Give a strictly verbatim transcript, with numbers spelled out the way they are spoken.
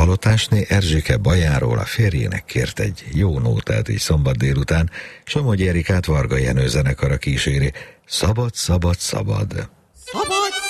Palotásné Erzsike Bajáról a férjének kért egy jó nótát így szombat délután, Somogyi Erikát Varga Jenő zenekara kíséri. Szabad, szabad, szabad. Szabad!